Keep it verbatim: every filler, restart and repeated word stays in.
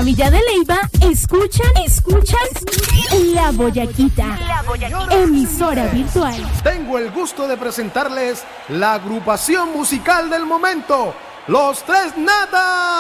Villamilla de Leyva, escuchan, escuchan La Boyaquita, La Boyaquita, emisora virtual. Tengo el gusto de presentarles la agrupación musical del momento, Los Tres Natas.